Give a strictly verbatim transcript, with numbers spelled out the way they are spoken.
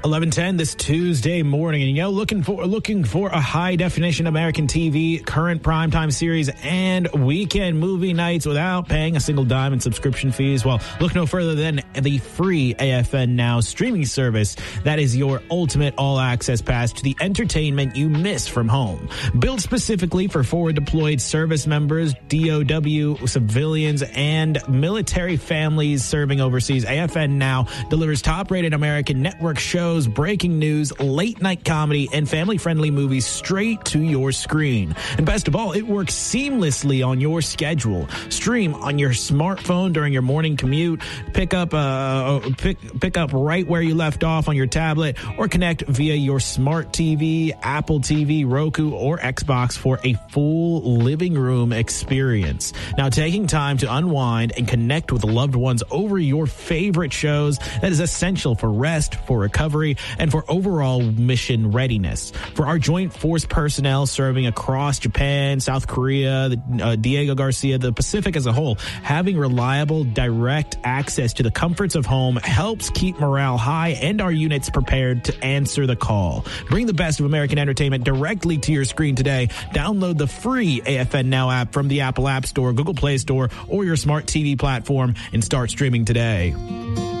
eleven ten this Tuesday morning, and you know, looking for looking for a high definition American T V, current primetime series, and weekend movie nights without paying a single dime in subscription fees. Well, look no further than the free A F N Now streaming service that is your ultimate all-access pass to the entertainment you miss from home. Built specifically for forward-deployed service members, D O W civilians, and military families serving overseas, A F N Now delivers top-rated American network shows, breaking news, late-night comedy, and family-friendly movies straight to your screen. And best of all, it works seamlessly on your schedule. Stream on your smartphone during your morning commute, pick up uh, pick, pick up right where you left off on your tablet, or connect via your smart T V, Apple T V, Roku, or Xbox for a full living room experience. Now, taking time to unwind and connect with loved ones over your favorite shows, that is essential for rest, for recovery, and for overall mission readiness. For our joint force personnel serving across Japan, South Korea, the, uh, Diego Garcia, the Pacific as a whole, having reliable, direct access to the comforts of home helps keep morale high and our units prepared to answer the call. Bring the best of American entertainment directly to your screen today. Download the free A F N Now app from the Apple App Store, Google Play Store, or your smart T V platform and start streaming today.